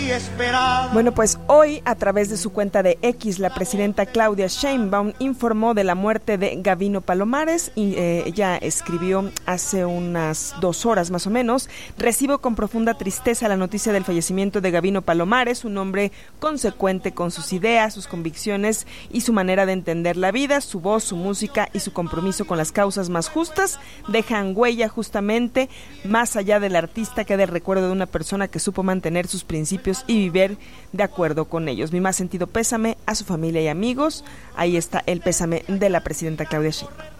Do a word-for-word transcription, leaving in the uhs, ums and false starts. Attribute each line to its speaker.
Speaker 1: esperado.
Speaker 2: Bueno, pues hoy a través de su cuenta de X, la presidenta Claudia Sheinbaum informó de la muerte de Gavino Palomares y eh, ella escribió hace unas dos horas más o menos: recibo con profunda tristeza la noticia del fallecimiento de Gavino Palomares, un hombre consecuente con sus ideas, sus convicciones y su manera de entender la vida. Su voz, su música y su compromiso con las causas más justas dejan huella justamente más allá del artista, queda el recuerdo de una persona que supo mantener sus principios y vivir de acuerdo con ellos. Mi más sentido pésame a su familia y amigos. Ahí está el pésame de la presidenta Claudia Sheinbaum.